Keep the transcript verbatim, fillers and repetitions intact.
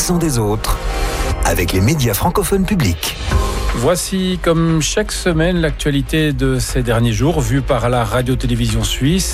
l'accent des autres avec les médias francophones publics. Voici, comme chaque semaine, l'actualité de ces derniers jours, vue par la radio-télévision suisse.